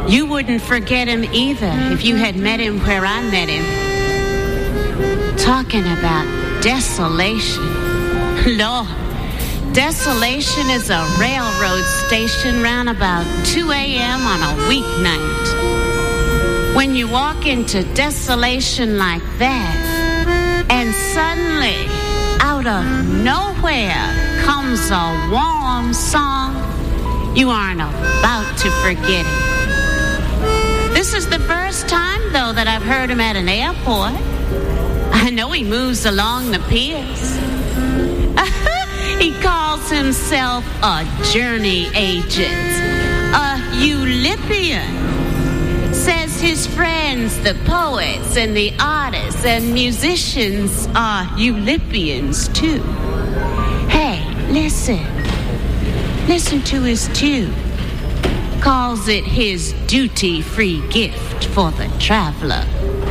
You wouldn't forget him either if you had met him where I met him. Talking about desolation. Lord, Desolation is a railroad station round about 2 a.m. on a weeknight. When you walk into Desolation like that, and suddenly, out of nowhere, comes a warm song, you aren't about to forget it. This is the first time, though, that I've heard him at an airport. I know he moves along the piers. He calls himself a journey agent, a Eulipian. Says his friends, the poets and the artists and musicians, are Eulipians too. Hey, listen to his tune. Calls it his duty-free gift for the traveler.